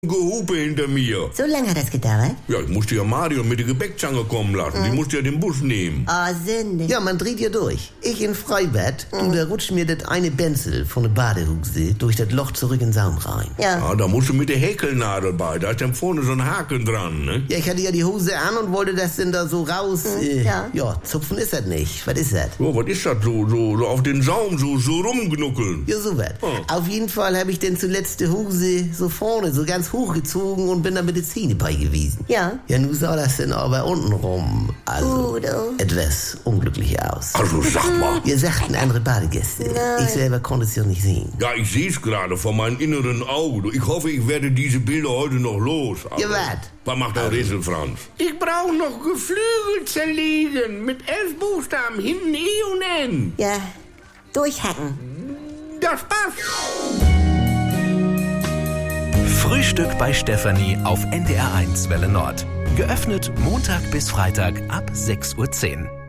Gehupe hinter mir. So lange hat das gedauert? Ja, ich musste ja Marion mit der Gebäckzange kommen lassen. Die musste ja den Bus nehmen. Oh, Sünde. Ja, man dreht ja durch. Ich in Freibad, du, da rutscht mir das eine Benzel von der Badehuse durch das Loch zurück in den Saum rein. Ja, da musst du mit der Häkelnadel bei. Da ist dann vorne so ein Haken dran, ne? Ja, ich hatte ja die Hose an und wollte das denn da so raus. Ja, zupfen ist das nicht. Was ist das? Oh, was ist das? So auf den Saum, so rumgnuckeln. Ja, so was. Auf jeden Fall habe ich denn zuletzt die Hose so vorne, so ganz hochgezogen und bin da mit den Zähnen bei gewesen. Ja. Ja, nun sah das denn aber untenrum, also etwas unglücklich aus. Also sag mal. Wir sagten andere Badegäste. Nein. Ich selber konnte es ja nicht sehen. Ja, ich sehe es gerade vor meinem inneren Auge. Ich hoffe, ich werde diese Bilder heute noch los. Ja, was? Was macht der Rätsel, Franz? Ich brauche noch Geflügel zerlegen mit 11 Buchstaben, hinten E und N. Ja, durchhacken. Das passt. Frühstück bei Stefanie auf NDR1 Welle Nord. Geöffnet Montag bis Freitag ab 6:10 Uhr.